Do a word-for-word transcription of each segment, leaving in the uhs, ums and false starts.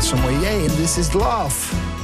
met zo'n mooie J en This is Love.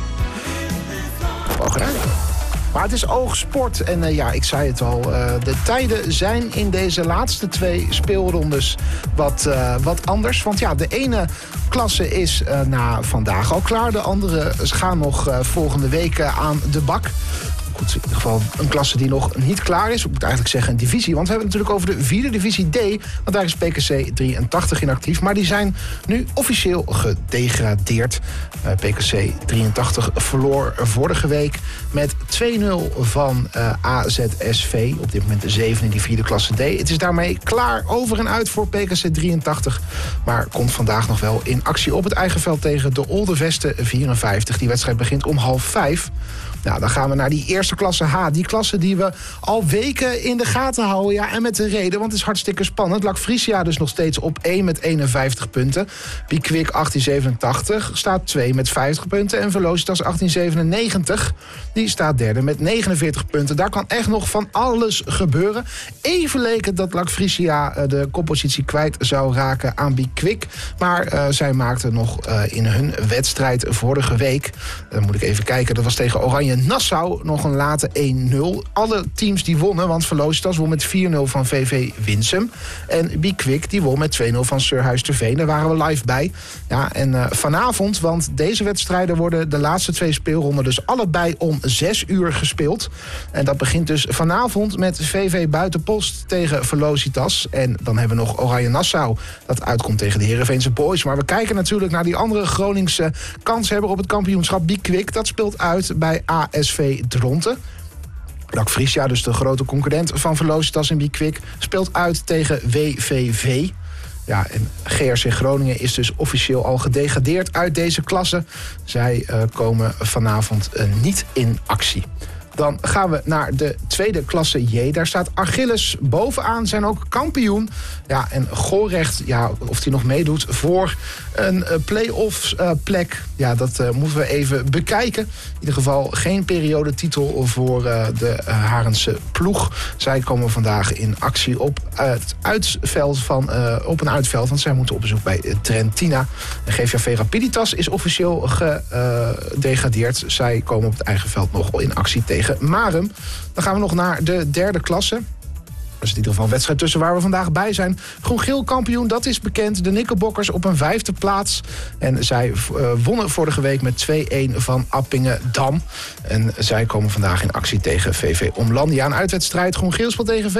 Wel gedaan. Maar het is oogsport en uh, ja, ik zei het al, uh, de tijden zijn in deze laatste twee speelrondes wat, uh, wat anders. Want ja, de ene klasse is uh, na vandaag al klaar, de andere gaan nog uh, volgende week uh, aan de bak. Goed, in ieder geval een klasse die nog niet klaar is. Ik moet eigenlijk zeggen een divisie. Want we hebben het natuurlijk over de vierde divisie D. Want daar is P K C drieëntachtig in actief. Maar die zijn nu officieel gedegradeerd. Uh, P K C drieëntachtig verloor vorige week met twee nul van uh, A Z S V. Op dit moment de zeven in die vierde klasse D. Het is daarmee klaar over en uit voor P K C drieëntachtig. Maar komt vandaag nog wel in actie op het eigen veld tegen de Olde Vesten vierenvijftig. Die wedstrijd begint om half vijf. Nou, dan gaan we naar die eerste klasse H. Die klasse die we al weken in de gaten houden. Ja, en met de reden, want het is hartstikke spannend. Lac Frisia dus nog steeds op één met eenenvijftig punten. Pickwick achttien zevenentachtig staat twee met vijftig punten. En Velocitas achttien zevenennegentig, die staat derde met negenenveertig punten. Daar kan echt nog van alles gebeuren. Even leek het dat Lac Frisia de koppositie kwijt zou raken aan Pickwick. Maar uh, zij maakten nog uh, in hun wedstrijd vorige week, dan moet ik even kijken, dat was tegen Oranje Nassau, nog een late één nul. Alle teams die wonnen, want Velocitas won met vier nul van V V Winsum. En Pickwick die won met twee nul van Surhuis-ter-Veen. Daar waren we live bij. Ja, en uh, vanavond, want deze wedstrijden worden de laatste twee speelronden dus allebei om zes uur gespeeld. En dat begint dus vanavond met V V Buitenpost tegen Velocitas. En dan hebben we nog Oranje Nassau, dat uitkomt tegen de Heerenveense Boys. Maar we kijken natuurlijk naar die andere Groningse kanshebber op het kampioenschap. Pickwick, dat speelt uit bij A S V Dronten. Lac Frisia, dus de grote concurrent van Velocitas en Pickwick, speelt uit tegen W V V. Ja, en G R C Groningen is dus officieel al gedegradeerd uit deze klasse. Zij uh, komen vanavond uh, niet in actie. Dan gaan we naar de tweede klasse J. Daar staat Achilles bovenaan, zijn ook kampioen. Ja, en Gorecht, ja, of hij nog meedoet voor een uh, play-off uh, plek. Ja, dat uh, moeten we even bekijken. In ieder geval geen periodetitel voor uh, de uh, Harense ploeg. Zij komen vandaag in actie op het uitveld van, uh, op een uitveld. Want zij moeten op bezoek bij uh, Trentina. En G V A V Rapiditas is officieel gedegradeerd. Uh, zij komen op het eigen veld nog in actie tegen Marum. Dan gaan we nog naar de derde klasse. Dat is in ieder geval een wedstrijd tussen waar we vandaag bij zijn. Groen-geel kampioen, dat is bekend. De Nikkelbokkers op een vijfde plaats. En zij uh, wonnen vorige week met twee-een van Appingedam. En zij komen vandaag in actie tegen V V Omlandia. Een uitwedstrijd. Groen-geel speelt tegen